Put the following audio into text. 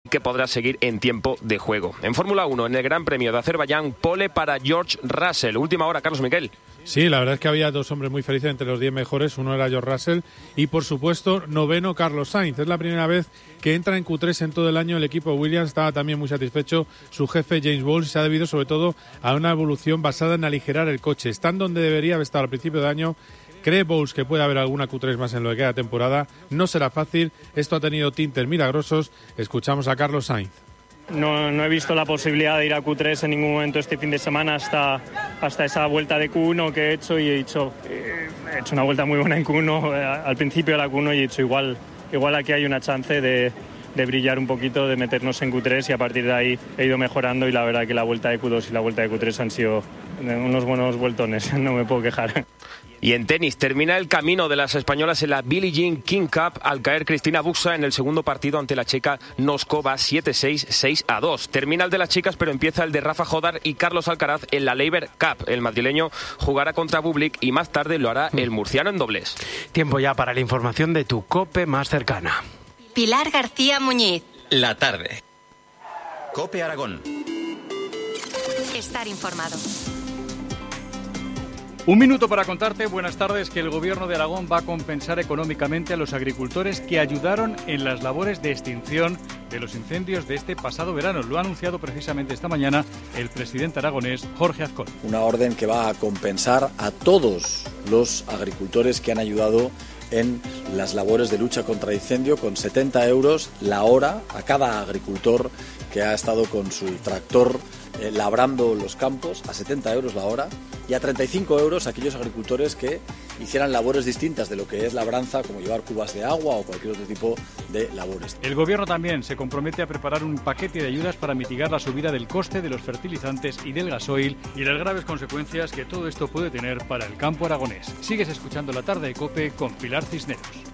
que podrá seguir en tiempo de juego. En Fórmula 1, en el Gran Premio de Azerbaiyán, pole para George Russell. Última hora, Carlos Miquel. Sí, la verdad es que había dos hombres muy felices entre los 10 mejores. Uno era George Russell y, por supuesto, noveno Carlos Sainz. Es la primera vez que entra en Q3 en todo el año el equipo Williams. Estaba también muy satisfecho su jefe James Bowles y se ha debido sobre todo a una evolución basada en aligerar el coche. Están donde debería haber estado al principio de año. Cree Bowles que puede haber alguna Q3 más en lo que queda de temporada. No será fácil. Esto ha tenido tintes milagrosos. Escuchamos a Carlos Sainz. No he visto la posibilidad de ir a Q3 en ningún momento este fin de semana hasta esa vuelta de Q1 que he hecho y he hecho una vuelta muy buena en Q1 al principio de la Q1 y he dicho igual aquí hay una chance de brillar un poquito, de meternos en Q3 y a partir de ahí he ido mejorando y la verdad que la vuelta de Q2 y la vuelta de Q3 han sido unos buenos vueltones, no me puedo quejar. Y en tenis, termina el camino de las españolas en la Billie Jean King Cup al caer Cristina Buxa en el segundo partido ante la checa Noskova 7-6, 6-2. Termina el de las chicas, pero empieza el de Rafa Jodar y Carlos Alcaraz en la Laver Cup. El madrileño jugará contra Bublik y más tarde lo hará el murciano en dobles. Tiempo ya para la información de tu COPE más cercana. Pilar García Muñiz. La tarde. COPE Aragón. Estar informado. Un minuto para contarte, buenas tardes, que el Gobierno de Aragón va a compensar económicamente a los agricultores que ayudaron en las labores de extinción de los incendios de este pasado verano. Lo ha anunciado precisamente esta mañana el presidente aragonés, Jorge Azcón. Una orden que va a compensar a todos los agricultores que han ayudado en las labores de lucha contra incendio con 70 euros la hora a cada agricultor que ha estado con su tractor labrando los campos, a 70 euros la hora, y a 35 euros a aquellos agricultores que hicieran labores distintas de lo que es labranza, como llevar cubas de agua o cualquier otro tipo de labores. El Gobierno también se compromete a preparar un paquete de ayudas para mitigar la subida del coste de los fertilizantes y del gasoil y las graves consecuencias que todo esto puede tener para el campo aragonés. Sigues escuchando La Tarde de COPE con Pilar Cisneros.